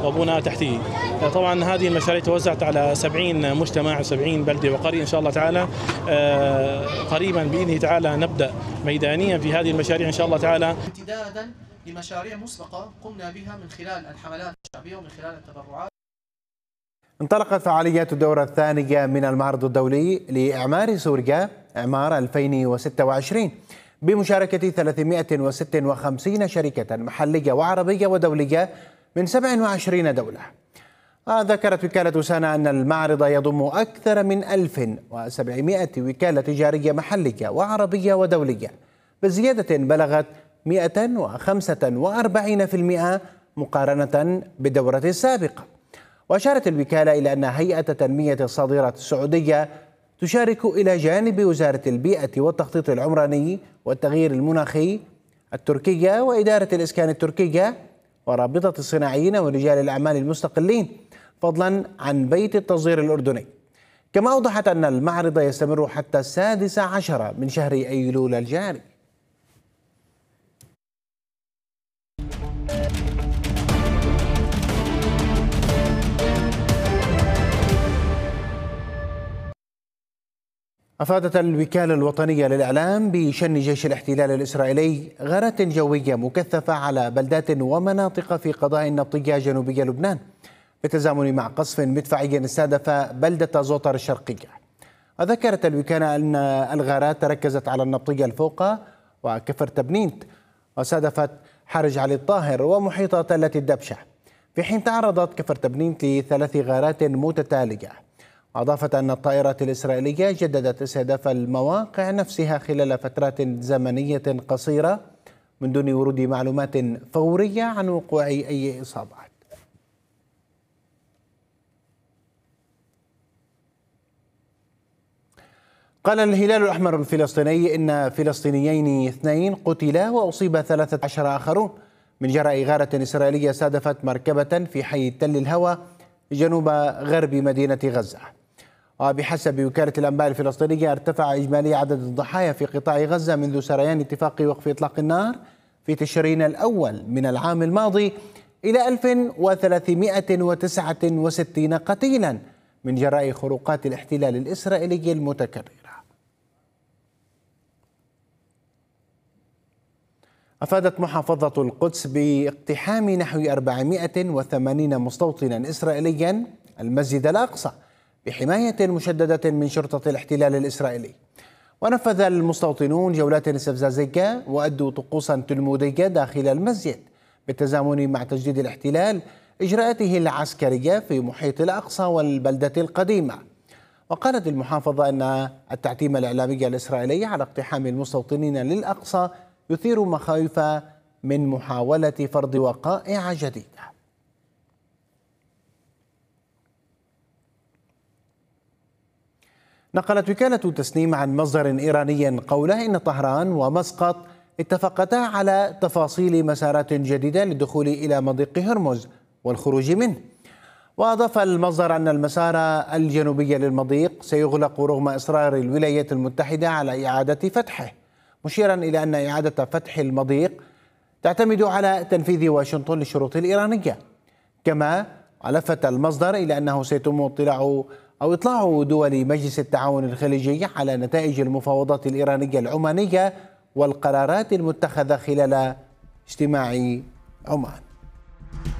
وبنى تحتيه. طبعا هذه المشاريع توزعت على 70 مجتمع و70 بلدة وقرية إن شاء الله تعالى. قريبا بإذن تعالى نبدأ ميدانيا في هذه المشاريع إن شاء الله تعالى، امتدادا لمشاريع مسبقة قمنا بها من خلال الحملات الشعبية ومن خلال التبرعات. انطلقت فعاليات الدورة الثانية من المعرض الدولي لإعمار سوريا إعمار 2026 بمشاركة 356 شركة محلية وعربية ودولية من 27 دولة. ذكرت وكالة سانا أن المعرض يضم أكثر من 1700 وكالة تجارية محلية وعربية ودولية بزيادة بلغت 145% مقارنة بالدورة السابقة. وأشارت الوكالة إلى أن هيئة تنمية الصادرات السعودية تشارك إلى جانب وزارة البيئة والتخطيط العمراني والتغيير المناخي التركية وإدارة الإسكان التركية ورابطة الصناعيين ورجال الأعمال المستقلين، فضلا عن بيت التصدير الأردني. كما أوضحت أن المعرض يستمر حتى 16 من شهر أيلول الجاري. أفادت الوكالة الوطنية للإعلام بشن جيش الاحتلال الإسرائيلي غارات جوية مكثفة على بلدات ومناطق في قضاء النبطية جنوبي لبنان بالتزامن مع قصف مدفعي استهدف بلدة زوطر الشرقية. وذكرت الوكالة أن الغارات تركزت على النبطية الفوقة وكفر تبنيت وستهدفت حرج علي الطاهر ومحيط تلة الدبشة، في حين تعرضت كفر تبنيت ل3 غارات متتالية. أضافت أن الطائرات الإسرائيلية جددت استهداف المواقع نفسها خلال فترات زمنية قصيرة من دون ورود معلومات فورية عن وقوع أي إصابات. قال الهلال الأحمر الفلسطيني إن فلسطينيين 2 قتلا وأصيب 13 آخرون من جراء غارة إسرائيلية استهدفت مركبة في حي تل الهوى جنوب غرب مدينة غزة. وبحسب وكالة الأنباء الفلسطينية ارتفع إجمالي عدد الضحايا في قطاع غزة منذ سريان اتفاق وقف إطلاق النار في تشرين الأول من العام الماضي إلى 1369 قتيلا من جراء خروقات الاحتلال الإسرائيلي المتكررة. أفادت محافظة القدس باقتحام نحو 480 مستوطنا إسرائيليا المسجد الأقصى بحماية مشددة من شرطة الاحتلال الإسرائيلي. ونفذ المستوطنون جولات استفزازية وأدوا طقوسا تلمودية داخل المسجد بالتزامن مع تجديد الاحتلال إجراءاته العسكرية في محيط الأقصى والبلدة القديمة. وقالت المحافظة أن التعتيم الإعلامي الإسرائيلي على اقتحام المستوطنين للأقصى يثير مخاوف من محاولة فرض وقائع جديدة. نقلت وكالة تسنيم عن مصدر إيراني قوله إن طهران ومسقط اتفقتا على تفاصيل مسارات جديدة للدخول إلى مضيق هرمز والخروج منه. وأضاف المصدر أن المسار الجنوبي للمضيق سيغلق رغم إصرار الولايات المتحدة على إعادة فتحه، مشيرا إلى أن إعادة فتح المضيق تعتمد على تنفيذ واشنطن للشروط الإيرانية. كما لفت المصدر إلى أنه سيتم إطلاع دول مجلس التعاون الخليجي على نتائج المفاوضات الإيرانية العمانية والقرارات المتخذة خلال اجتماع عمان.